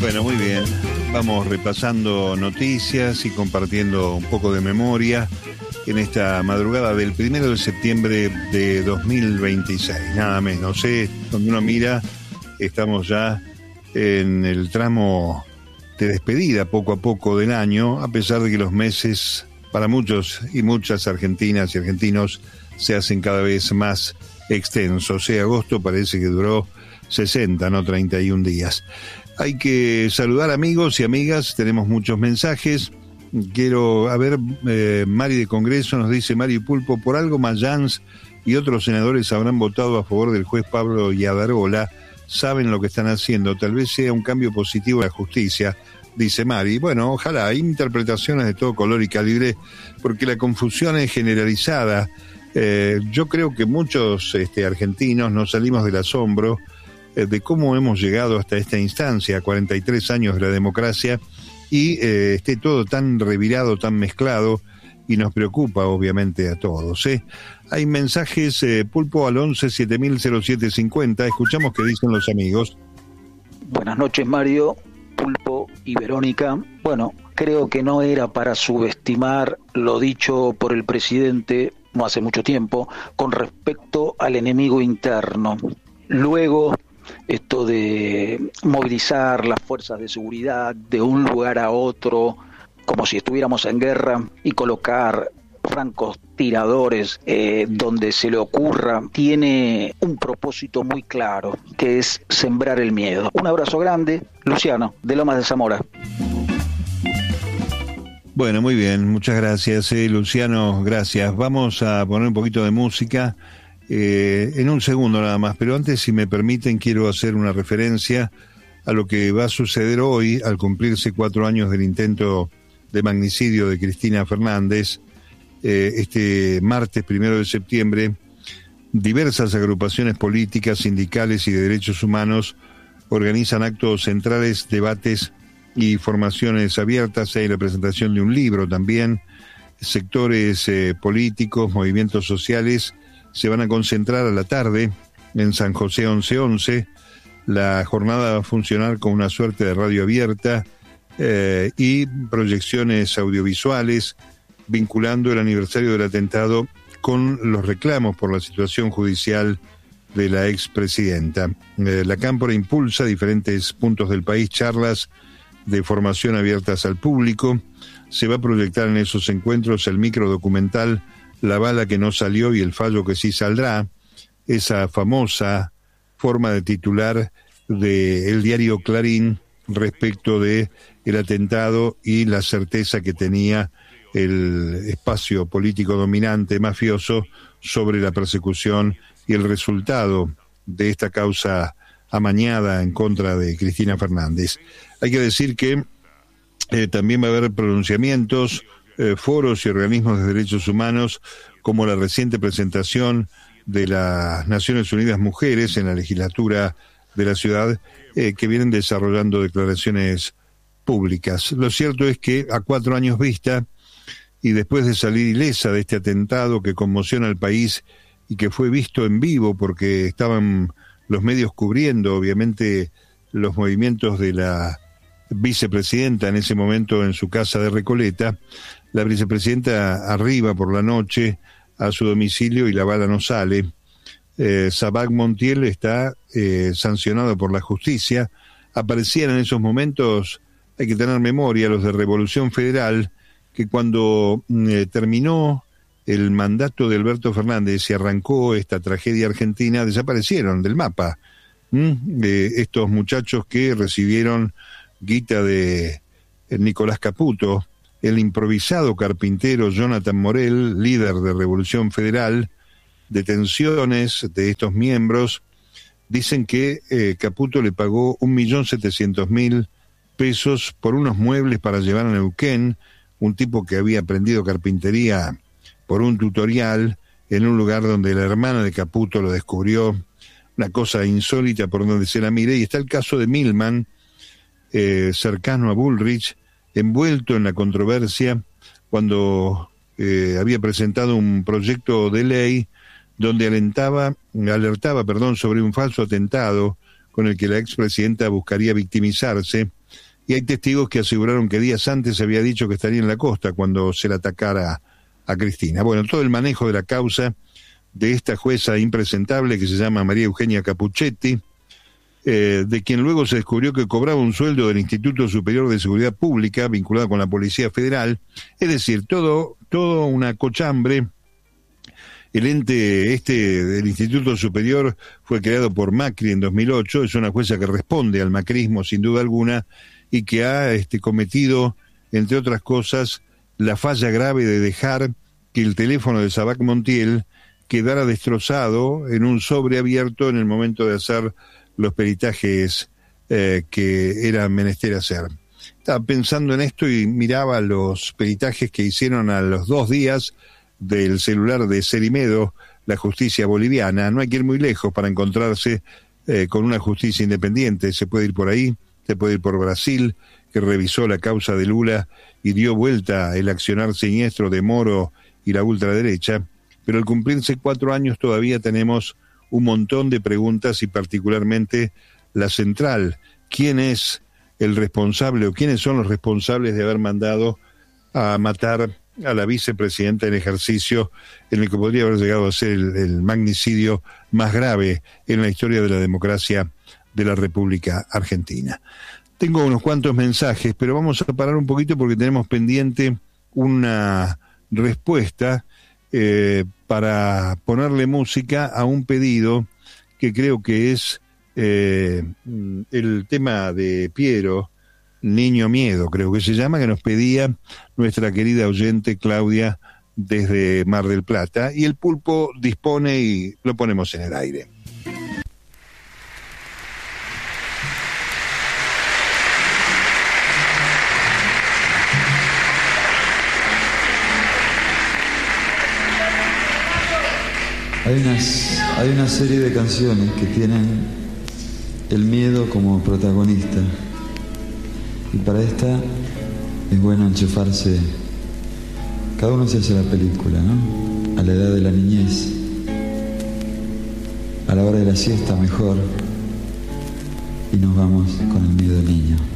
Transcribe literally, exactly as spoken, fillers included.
Bueno, muy bien. Vamos repasando noticias y compartiendo un poco de memoria en esta madrugada del primero de septiembre de dos mil veintiséis. Nada menos, ¿eh? Cuando uno mira, estamos ya en el tramo de despedida poco a poco del año, a pesar de que los meses para muchos y muchas argentinas y argentinos se hacen cada vez más extensos. ¿eh? Agosto parece que duró sesenta, no treinta y un días. Hay que saludar amigos y amigas, tenemos muchos mensajes. Quiero, a ver, eh, Mari de Congreso nos dice, Mari Pulpo, por algo Mayans y otros senadores habrán votado a favor del juez Pablo Yadarola, saben lo que están haciendo, tal vez sea un cambio positivo en la justicia, dice Mari. Bueno, ojalá, hay interpretaciones de todo color y calibre, porque la confusión es generalizada. Eh, yo creo que muchos este, argentinos nos salimos del asombro de cómo hemos llegado hasta esta instancia, cuarenta y tres años de la democracia, y eh, esté todo tan revirado, tan mezclado, y nos preocupa obviamente a todos. ¿eh? Hay mensajes, eh, Pulpo, al once siete mil cero siete cincuenta, escuchamos qué dicen los amigos. Buenas noches, Mario, Pulpo y Verónica. Bueno, creo que no era para subestimar lo dicho por el presidente no hace mucho tiempo con respecto al enemigo interno. Luego, esto de movilizar las fuerzas de seguridad de un lugar a otro, como si estuviéramos en guerra, y colocar francos tiradores eh, donde se le ocurra, tiene un propósito muy claro, que es sembrar el miedo. Un abrazo grande, Luciano, de Lomas de Zamora. Bueno, muy bien, muchas gracias, eh, Luciano, gracias. Vamos a poner un poquito de música. Eh, en un segundo nada más, pero antes, si me permiten, quiero hacer una referencia a lo que va a suceder hoy al cumplirse cuatro años del intento de magnicidio de Cristina Fernández. Eh, este martes primero de septiembre, diversas agrupaciones políticas, sindicales y de derechos humanos organizan actos centrales, debates y formaciones abiertas. Hay la presentación de un libro también. Sectores eh, políticos, movimientos sociales se van a concentrar a la tarde en San José once once. La jornada va a funcionar con una suerte de radio abierta eh, y proyecciones audiovisuales vinculando el aniversario del atentado con los reclamos por la situación judicial de la expresidenta. Eh, la Cámpora impulsa diferentes puntos del país, charlas de formación abiertas al público. Se va a proyectar en esos encuentros el microdocumental La bala que no salió y el fallo que sí saldrá, esa famosa forma de titular del diario Clarín respecto de el atentado y la certeza que tenía el espacio político dominante mafioso sobre la persecución y el resultado de esta causa amañada en contra de Cristina Fernández. Hay que decir que eh, también va a haber pronunciamientos, Eh, foros y organismos de derechos humanos, como la reciente presentación de las Naciones Unidas Mujeres en la legislatura de la ciudad, eh, que vienen desarrollando declaraciones públicas. Lo cierto es que a cuatro años vista, y después de salir ilesa de este atentado que conmociona al país y que fue visto en vivo porque estaban los medios cubriendo, obviamente, los movimientos de la vicepresidenta en ese momento en su casa de Recoleta, la vicepresidenta arriba por la noche a su domicilio y la bala no sale. Eh, Sabac Montiel está eh, sancionado por la justicia. Aparecían en esos momentos, hay que tener memoria, los de Revolución Federal, que cuando eh, terminó el mandato de Alberto Fernández y arrancó esta tragedia argentina, desaparecieron del mapa. ¿Mm? Eh, estos muchachos que recibieron guita de eh, Nicolás Caputo, el improvisado carpintero Jonathan Morel, líder de Revolución Federal. Detenciones de estos miembros, dicen que eh, Caputo le pagó un millón setecientos mil pesos por unos muebles para llevar a Neuquén, un tipo que había aprendido carpintería por un tutorial en un lugar donde la hermana de Caputo lo descubrió, una cosa insólita por donde se la mire. Y está el caso de Milman, eh, cercano a Bullrich, envuelto en la controversia cuando eh, había presentado un proyecto de ley donde alentaba, alertaba perdón, sobre un falso atentado con el que la expresidenta buscaría victimizarse. y hay testigos que aseguraron que días antes se había dicho que estaría en la costa cuando se la atacara a Cristina. Bueno, todo el manejo de la causa de esta jueza impresentable que se llama María Eugenia Capuchetti, eh, de quien luego se descubrió que cobraba un sueldo del Instituto Superior de Seguridad Pública vinculado con la Policía Federal, es decir, todo, todo una cochambre. El ente este del Instituto Superior fue creado por Macri en dos mil ocho, es una jueza que responde al macrismo sin duda alguna y que ha este, cometido, entre otras cosas, la falla grave de dejar que el teléfono de Sabac Montiel quedara destrozado en un sobre abierto en el momento de hacer los peritajes eh, que era menester hacer. Estaba pensando en esto y miraba los peritajes que hicieron a los dos días del celular de Cerimedo, la justicia boliviana. No hay que ir muy lejos para encontrarse eh, con una justicia independiente. Se puede ir por ahí, se puede ir por Brasil, que revisó la causa de Lula y dio vuelta el accionar siniestro de Moro y la ultraderecha, pero al cumplirse cuatro años todavía tenemos un montón de preguntas y particularmente la central: ¿quién es el responsable o quiénes son los responsables de haber mandado a matar a la vicepresidenta en ejercicio en el que podría haber llegado a ser el, el magnicidio más grave en la historia de la democracia de la República Argentina? Tengo unos cuantos mensajes, pero vamos a parar un poquito porque tenemos pendiente una respuesta eh, para ponerle música a un pedido que creo que es eh, el tema de Piero, Niño Miedo, creo que se llama, que nos pedía nuestra querida oyente Claudia desde Mar del Plata, y el Pulpo dispone y lo ponemos en el aire. Hay, unas, hay una serie de canciones que tienen el miedo como protagonista. Y para esta es bueno enchufarse. Cada uno se hace la película, ¿no? A la edad de la niñez, a la hora de la siesta mejor, y nos vamos con el miedo del niño.